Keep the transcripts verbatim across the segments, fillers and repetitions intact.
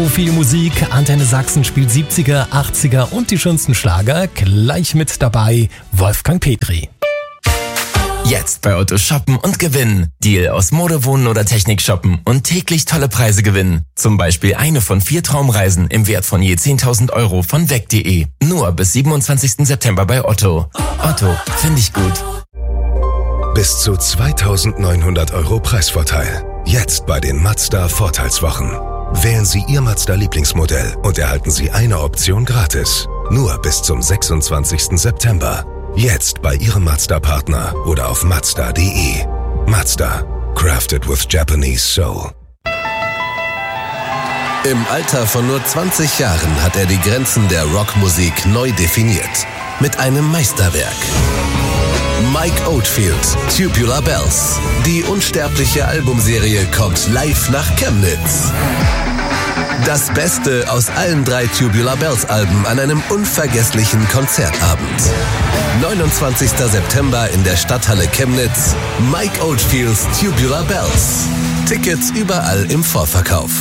viel Musik. Antenne Sachsen spielt siebziger, achtziger und die schönsten Schlager. Gleich mit dabei Wolfgang Petri. Jetzt bei Otto shoppen und gewinnen. Deal aus Mode, Wohnen oder Technik shoppen und täglich tolle Preise gewinnen. Zum Beispiel eine von vier Traumreisen im Wert von je zehntausend Euro von weg punkt de. Nur bis siebenundzwanzigsten September bei Otto. Otto, finde ich gut. Bis zu zweitausendneunhundert Euro Preisvorteil. Jetzt bei den Mazda Vorteilswochen. Wählen Sie Ihr Mazda-Lieblingsmodell und erhalten Sie eine Option gratis. Nur bis zum sechsundzwanzigsten September. Jetzt bei Ihrem Mazda-Partner oder auf mazda punkt de. Mazda. Crafted with Japanese soul. Im Alter von nur zwanzig Jahren hat er die Grenzen der Rockmusik neu definiert. Mit einem Meisterwerk. Mike Oldfield, Tubular Bells. Die unsterbliche Albumserie kommt live nach Chemnitz. Das Beste aus allen drei Tubular Bells Alben an einem unvergesslichen Konzertabend. neunundzwanzigsten September in der Stadthalle Chemnitz. Mike Oldfields Tubular Bells. Tickets überall im Vorverkauf.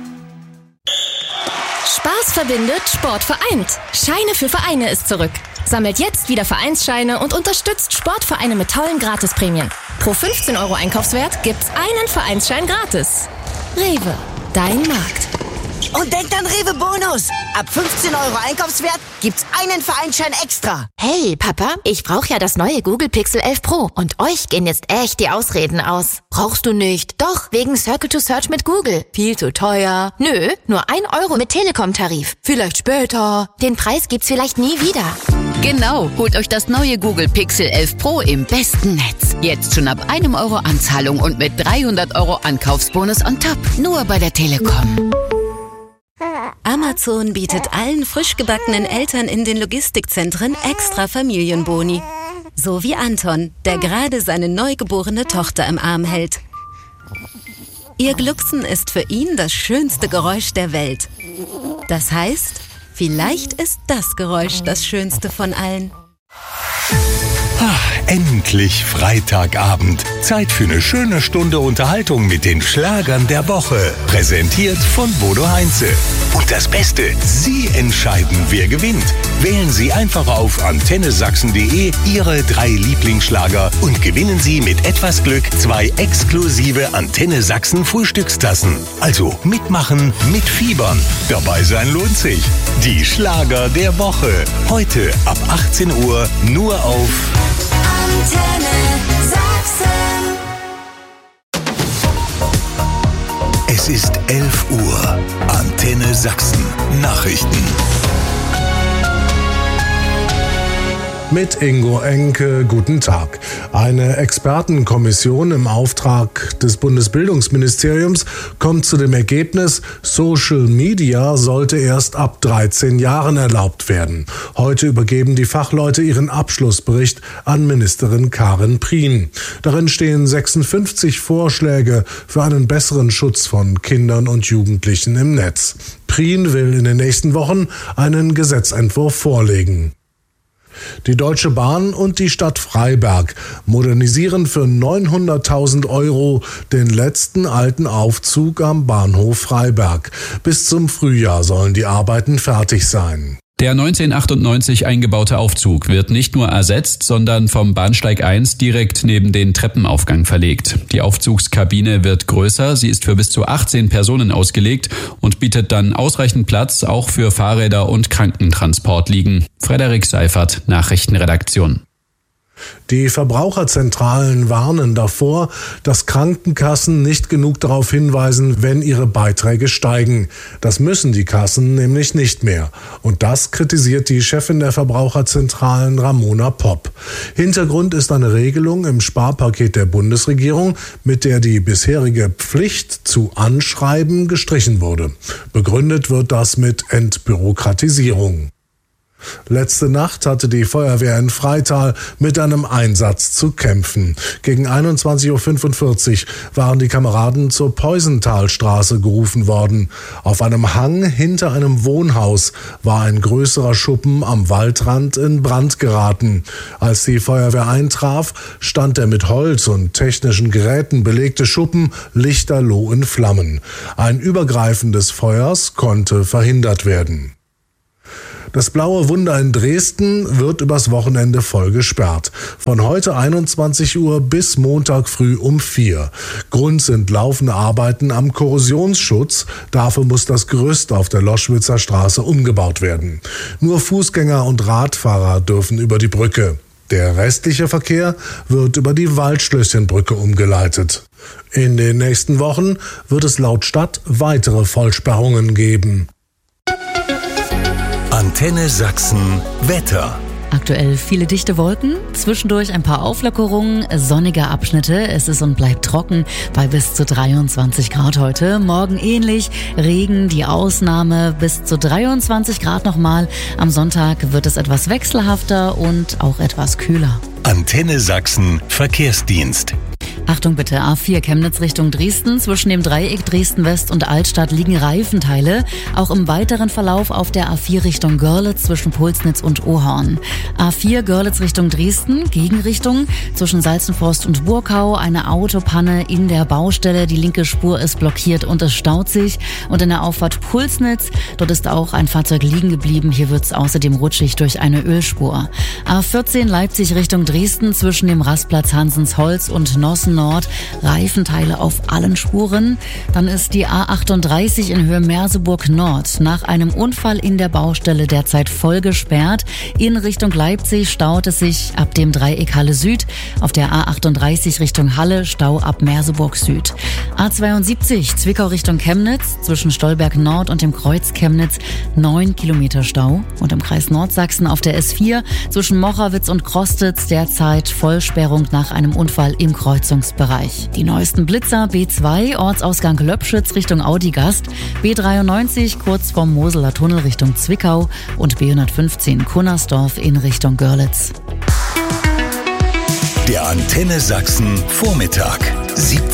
Spaß verbindet, Sport vereint. Scheine für Vereine ist zurück. Sammelt jetzt wieder Vereinsscheine und unterstützt Sportvereine mit tollen Gratisprämien. Pro fünfzehn Euro Einkaufswert gibt's einen Vereinsschein gratis. Rewe, dein Markt. Und denkt an Rewe Bonus. Ab fünfzehn Euro Einkaufswert gibt's einen Vereinsschein extra. Hey, Papa, ich brauche ja das neue Google Pixel elf Pro. Und euch gehen jetzt echt die Ausreden aus. Brauchst du nicht? Doch, wegen Circle to Search mit Google. Viel zu teuer. Nö, nur ein Euro mit Telekom-Tarif. Vielleicht später. Den Preis gibt's vielleicht nie wieder. Genau, holt euch das neue Google Pixel elf Pro im besten Netz. Jetzt schon ab einem Euro Anzahlung und mit dreihundert Euro Ankaufsbonus on top. Nur bei der Telekom. Amazon bietet allen frisch gebackenen Eltern in den Logistikzentren extra Familienboni. So wie Anton, der gerade seine neugeborene Tochter im Arm hält. Ihr Glucksen ist für ihn das schönste Geräusch der Welt. Das heißt, vielleicht ist das Geräusch das schönste von allen. Ach, endlich Freitagabend. Zeit für eine schöne Stunde Unterhaltung mit den Schlagern der Woche. Präsentiert von Bodo Heinze. Und das Beste, Sie entscheiden, wer gewinnt. Wählen Sie einfach auf antenne sachsen punkt de Ihre drei Lieblingsschlager und gewinnen Sie mit etwas Glück zwei exklusive Antenne Sachsen Frühstückstassen. Also mitmachen, mitfiebern. Dabei sein lohnt sich. Die Schlager der Woche. Heute ab achtzehn Uhr nur auf Antenne Sachsen. Es ist elf Uhr. Antenne Sachsen. Nachrichten. Mit Ingo Enke, guten Tag. Eine Expertenkommission im Auftrag des Bundesbildungsministeriums kommt zu dem Ergebnis, Social Media sollte erst ab dreizehn Jahren erlaubt werden. Heute übergeben die Fachleute ihren Abschlussbericht an Ministerin Karin Prien. Darin stehen sechsundfünfzig Vorschläge für einen besseren Schutz von Kindern und Jugendlichen im Netz. Prien will in den nächsten Wochen einen Gesetzentwurf vorlegen. Die Deutsche Bahn und die Stadt Freiberg modernisieren für neunhunderttausend Euro den letzten alten Aufzug am Bahnhof Freiberg. Bis zum Frühjahr sollen die Arbeiten fertig sein. Der neunzehnhundertachtundneunzig eingebaute Aufzug wird nicht nur ersetzt, sondern vom Bahnsteig eins direkt neben den Treppenaufgang verlegt. Die Aufzugskabine wird größer, sie ist für bis zu achtzehn Personen ausgelegt und bietet dann ausreichend Platz auch für Fahrräder und Krankentransportliegen. Frederik Seifert, Nachrichtenredaktion. Die Verbraucherzentralen warnen davor, dass Krankenkassen nicht genug darauf hinweisen, wenn ihre Beiträge steigen. Das müssen die Kassen nämlich nicht mehr. Und das kritisiert die Chefin der Verbraucherzentralen Ramona Popp. Hintergrund ist eine Regelung im Sparpaket der Bundesregierung, mit der die bisherige Pflicht zu Anschreiben gestrichen wurde. Begründet wird das mit Entbürokratisierung. Letzte Nacht hatte die Feuerwehr in Freital mit einem Einsatz zu kämpfen. Gegen einundzwanzig Uhr fünfundvierzig waren die Kameraden zur Peusenthalstraße gerufen worden. Auf einem Hang hinter einem Wohnhaus war ein größerer Schuppen am Waldrand in Brand geraten. Als die Feuerwehr eintraf, stand der mit Holz und technischen Geräten belegte Schuppen lichterloh in Flammen. Ein Übergreifen des Feuers konnte verhindert werden. Das Blaue Wunder in Dresden wird übers Wochenende voll gesperrt. Von heute einundzwanzig Uhr bis Montag früh um vier. Grund sind laufende Arbeiten am Korrosionsschutz. Dafür muss das Gerüst auf der Loschwitzer Straße umgebaut werden. Nur Fußgänger und Radfahrer dürfen über die Brücke. Der restliche Verkehr wird über die Waldschlösschenbrücke umgeleitet. In den nächsten Wochen wird es laut Stadt weitere Vollsperrungen geben. Antenne Sachsen Wetter. Aktuell viele dichte Wolken, zwischendurch ein paar Auflockerungen, sonnige Abschnitte, es ist und bleibt trocken bei bis zu dreiundzwanzig Grad heute. Morgen ähnlich, Regen die Ausnahme, bis zu dreiundzwanzig Grad nochmal. Am Sonntag wird es etwas wechselhafter und auch etwas kühler. Antenne Sachsen Verkehrsdienst. Achtung bitte, A vier Chemnitz Richtung Dresden. Zwischen dem Dreieck Dresden-West und Altstadt liegen Reifenteile. Auch im weiteren Verlauf auf der A vier Richtung Görlitz zwischen Pulsnitz und Ohorn. A vier Görlitz Richtung Dresden, Gegenrichtung. Zwischen Salzenforst und Burkau eine Autopanne in der Baustelle. Die linke Spur ist blockiert und es staut sich. Und in der Auffahrt Pulsnitz, dort ist auch ein Fahrzeug liegen geblieben. Hier wird es außerdem rutschig durch eine Ölspur. A vierzehn Leipzig Richtung Dresden zwischen dem Rastplatz Hansensholz und Nossen Nord, Reifenteile auf allen Spuren. Dann ist die A achtunddreißig in Höhe Merseburg Nord nach einem Unfall in der Baustelle derzeit voll gesperrt. In Richtung Leipzig staut es sich ab dem Dreieck Halle Süd. Auf der A achtunddreißig Richtung Halle Stau ab Merseburg Süd. A zweiundsiebzig Zwickau Richtung Chemnitz zwischen Stolberg Nord und dem Kreuz Chemnitz neun Kilometer Stau. Und im Kreis Nordsachsen auf der S vier zwischen Mochawitz und Krostitz derzeit Vollsperrung nach einem Unfall im Kreuzungsbereich. Die neuesten Blitzer B zwei, Ortsausgang Löpschitz Richtung Audigast, B dreiundneunzig kurz vorm Moseler Tunnel Richtung Zwickau und B hundertfünfzehn Kunnersdorf in Richtung Görlitz. Der Antenne Sachsen Vormittag. siebzehn